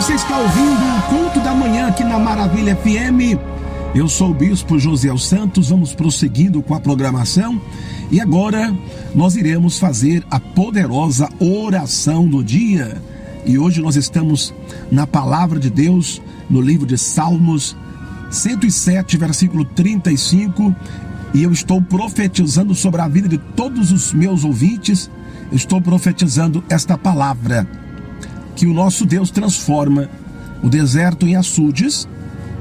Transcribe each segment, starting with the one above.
Você está ouvindo o Culto da Manhã aqui na Maravilha FM. Eu sou o Bispo Josiel Santos, vamos prosseguindo com a programação. E agora nós iremos fazer a poderosa oração do dia. E hoje nós estamos na Palavra de Deus, no livro de Salmos 107, versículo 35. E eu estou profetizando sobre a vida de todos os meus ouvintes. Estou profetizando esta palavra, que o nosso Deus transforma o deserto em açudes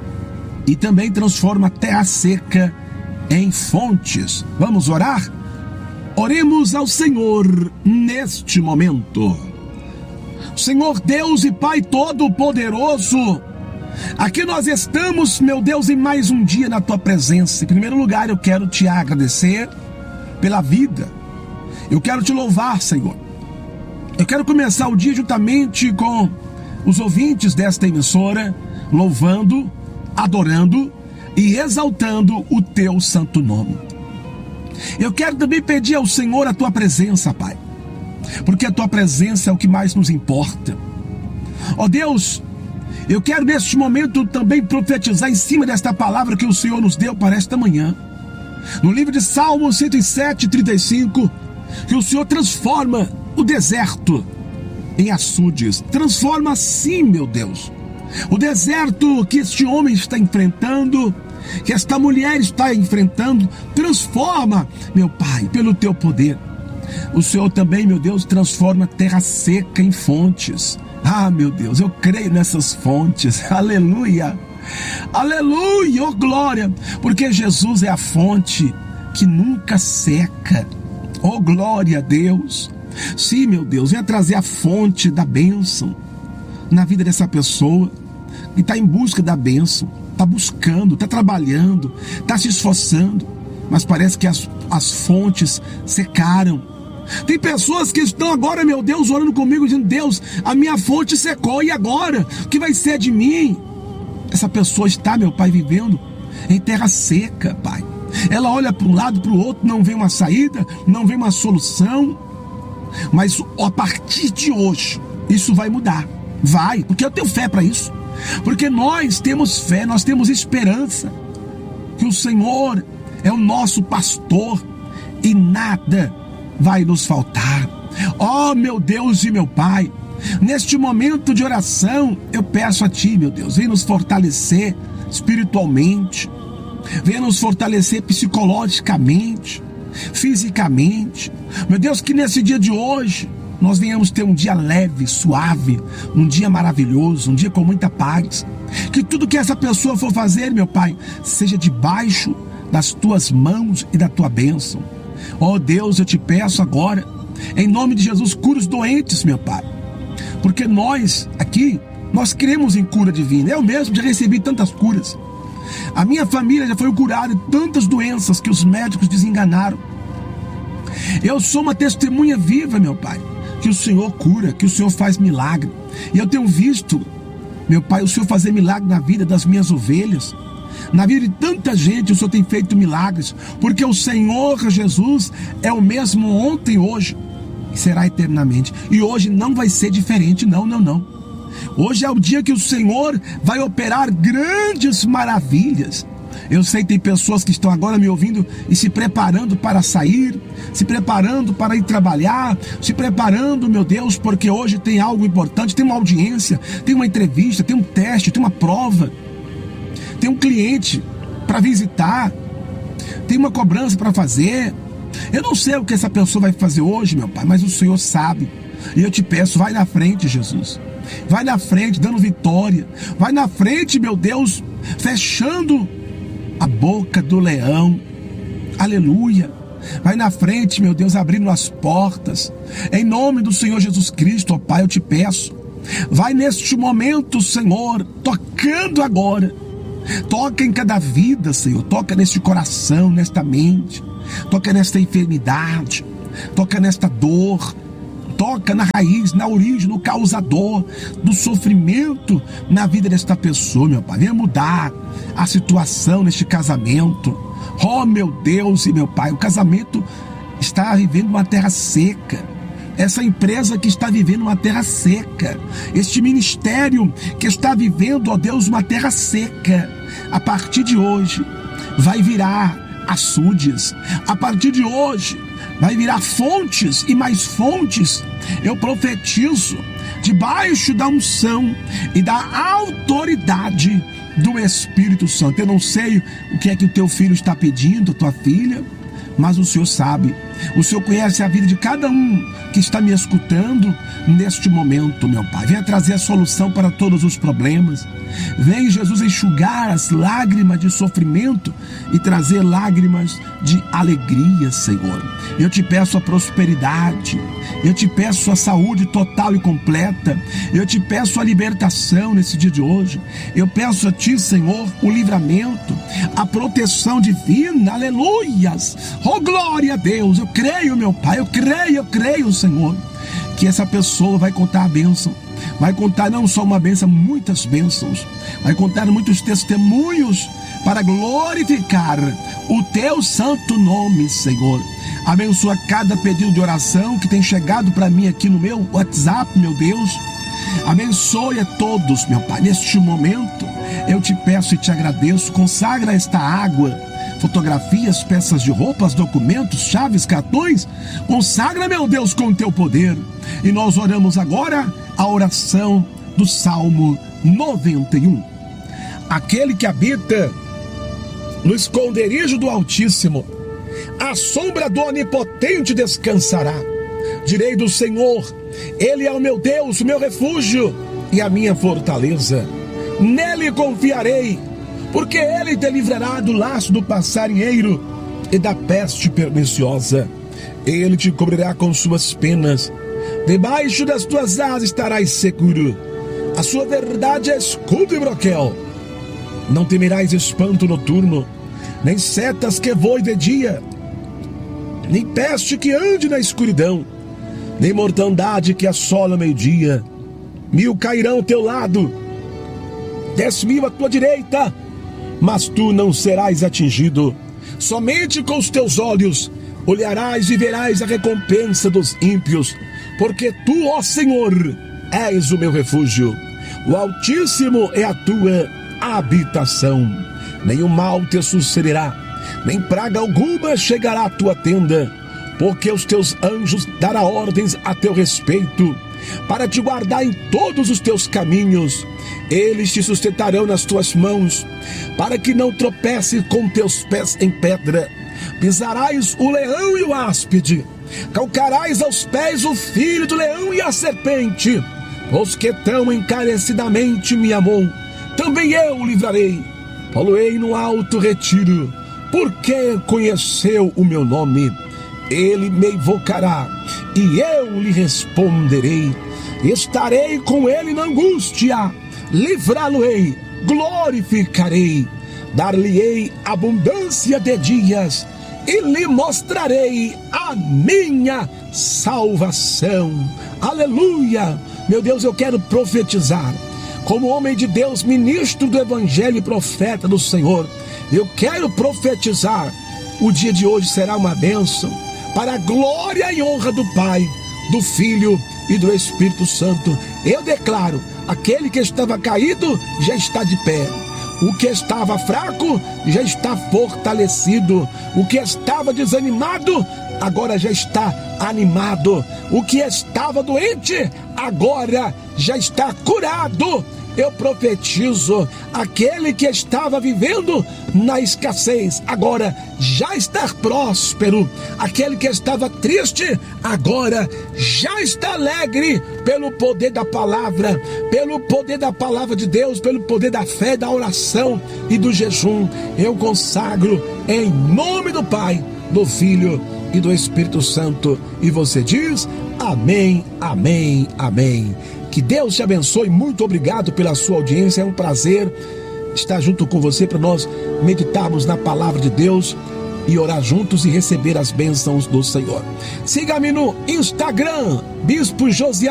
e também transforma a terra seca em fontes. Vamos orar? Oremos ao Senhor neste momento. Senhor Deus e Pai Todo-Poderoso, aqui nós estamos, meu Deus, em mais um dia na Tua presença. Em primeiro lugar, eu quero Te agradecer pela vida. Eu quero Te louvar, Senhor. Eu quero começar o dia juntamente com os ouvintes desta emissora, louvando, adorando e exaltando o Teu santo nome. Eu quero também pedir ao Senhor a Tua presença, Pai, porque a Tua presença é o que mais nos importa. Ó Deus, eu quero neste momento também profetizar em cima desta palavra que o Senhor nos deu para esta manhã. No livro de Salmos 107, 35, que o Senhor transforma o deserto em açudes. Transforma sim, meu Deus, o deserto que este homem está enfrentando, que esta mulher está enfrentando. Transforma, meu Pai, pelo Teu poder. O Senhor também, meu Deus, transforma a terra seca em fontes. Ah, meu Deus, eu creio nessas fontes. Aleluia, aleluia, oh glória, porque Jesus é a fonte que nunca seca. Oh glória a Deus. Sim, meu Deus, venha trazer a fonte da bênção na vida dessa pessoa que está em busca da bênção, está buscando, está trabalhando, está se esforçando, mas parece que as fontes secaram. Tem pessoas que estão agora, meu Deus, orando comigo, dizendo: Deus, a minha fonte secou, e agora? O que vai ser de mim? Essa pessoa está, meu Pai, vivendo em terra seca, Pai. Ela olha para um lado, para o outro, não vê uma saída, não vê uma solução. Mas a partir de hoje, isso vai mudar. Vai, porque eu tenho fé para isso. Porque nós temos fé, nós temos esperança que o Senhor é o nosso pastor e nada vai nos faltar. Oh, meu Deus e meu Pai, neste momento de oração, eu peço a Ti, meu Deus, vem nos fortalecer espiritualmente, venha nos fortalecer psicologicamente, fisicamente. Meu Deus, que nesse dia de hoje nós venhamos ter um dia leve, suave, um dia maravilhoso, um dia com muita paz. Que tudo que essa pessoa for fazer, meu Pai, seja debaixo das Tuas mãos e da Tua bênção. Oh Deus, eu Te peço agora, em nome de Jesus, cura os doentes, meu Pai, porque nós aqui, nós cremos em cura divina. Eu mesmo já recebi tantas curas. A minha família já foi curada de tantas doenças que os médicos desenganaram. Eu sou uma testemunha viva, meu Pai, que o Senhor cura, que o Senhor faz milagre. E eu tenho visto, meu Pai, o Senhor fazer milagre na vida das minhas ovelhas, na vida de tanta gente. O Senhor tem feito milagres, porque o Senhor Jesus é o mesmo ontem, hoje e será eternamente. E hoje não vai ser diferente, não. Hoje é o dia que o Senhor vai operar grandes maravilhas. Eu sei que tem pessoas que estão agora me ouvindo e se preparando para sair, se preparando para ir trabalhar, se preparando, meu Deus, porque hoje tem algo importante, tem uma audiência, tem uma entrevista, tem um teste, tem uma prova, tem um cliente para visitar, tem uma cobrança para fazer. Eu não sei o que essa pessoa vai fazer hoje, meu Pai, mas o Senhor sabe. E eu Te peço, vai na frente, Jesus. Vai na frente, dando vitória. Vai na frente, meu Deus, fechando a boca do leão. Aleluia. Vai na frente, meu Deus, abrindo as portas. Em nome do Senhor Jesus Cristo, ó Pai, eu Te peço. Vai neste momento, Senhor, tocando agora. Toca em cada vida, Senhor. Toca neste coração, nesta mente. Toca nesta enfermidade. Toca nesta dor. Toca na raiz, na origem, no causador do sofrimento na vida desta pessoa, meu Pai. Venha mudar a situação neste casamento. Oh, meu Deus e meu Pai, o casamento está vivendo uma terra seca. essa empresa que está vivendo uma terra seca, este ministério que está vivendo, ó Deus, uma terra seca, a partir de hoje vai virar açudes, a partir de hoje vai virar fontes e mais fontes. Eu profetizo, debaixo da unção e da autoridade do Espírito Santo. Eu não sei o que é que o teu filho está pedindo, a tua filha, mas o Senhor sabe. O Senhor conhece a vida de cada um que está me escutando neste momento, meu Pai. Venha trazer a solução para todos os problemas. Vem, Jesus, enxugar as lágrimas de sofrimento e trazer lágrimas de alegria, Senhor. Eu te peço a prosperidade, eu te peço a saúde total e completa, eu te peço a libertação nesse dia de hoje. Eu peço a ti, Senhor, o livramento, a proteção divina, aleluias. Oh, glória a Deus. Eu creio, meu Pai, eu creio, Senhor, que essa pessoa vai contar a bênção. Vai contar não só uma bênção, muitas bênçãos. Vai contar muitos testemunhos para glorificar o teu santo nome, Senhor. Abençoa cada pedido de oração que tem chegado para mim aqui no meu WhatsApp, meu Deus. Abençoe a todos, meu Pai. Neste momento, eu te peço e te agradeço. Consagra esta água, fotografias, peças de roupas, documentos, chaves, cartões. Consagra, meu Deus, com o teu poder. E nós oramos agora a oração do Salmo 91. Aquele que habita no esconderijo do Altíssimo, à sombra do Onipotente descansará. Direi do Senhor, Ele é o meu Deus, o meu refúgio e a minha fortaleza. Nele confiarei, porque Ele te livrará do laço do passarinheiro e da peste perniciosa. Ele te cobrirá com suas penas, debaixo das tuas asas estarás seguro. A sua verdade é escudo e broquel. Não temerás espanto noturno, nem setas que voem de dia, nem peste que ande na escuridão, nem mortandade que assola ao meio-dia. 1000 cairão ao teu lado, 10.000 à tua direita, mas tu não serás atingido. Somente com os teus olhos olharás e verás a recompensa dos ímpios, porque tu, ó Senhor, és o meu refúgio. O Altíssimo é a tua habitação. Nenhum mal te sucederá, nem praga alguma chegará à tua tenda, porque os teus anjos darão ordens a teu respeito, para te guardar em todos os teus caminhos. Eles te sustentarão nas tuas mãos, para que não tropeces com teus pés em pedra. Pisarás o leão e o áspide, calcarás aos pés o filho do leão e a serpente. Os que tão encarecidamente me amou, também eu o livrarei. Poloei no alto retiro, porque conheceu o meu nome. Ele me invocará, e eu lhe responderei. Estarei com ele na angústia, livrá-lo-ei, glorificarei. Dar-lhe-ei abundância de dias, e lhe mostrarei a minha salvação. Aleluia! Meu Deus, eu quero profetizar. Como homem de Deus, ministro do Evangelho e profeta do Senhor, eu quero profetizar. O dia de hoje será uma bênção, para a glória e honra do Pai, do Filho e do Espírito Santo. Eu declaro, aquele que estava caído já está de pé. O que estava fraco já está fortalecido. O que estava desanimado agora já está animado. O que estava doente agora já está curado. Eu profetizo, aquele que estava vivendo na escassez agora já está próspero. Aquele que estava triste agora já está alegre pelo poder da palavra, pelo poder da palavra de Deus, pelo poder da fé, da oração e do jejum. Eu consagro em nome do Pai, do Filho e do Espírito Santo. E você diz amém, amém, amém. Que Deus te abençoe, muito obrigado pela sua audiência, é um prazer estar junto com você para nós meditarmos na palavra de Deus e orar juntos e receber as bênçãos do Senhor. Siga-me no Instagram, Bispo Josiel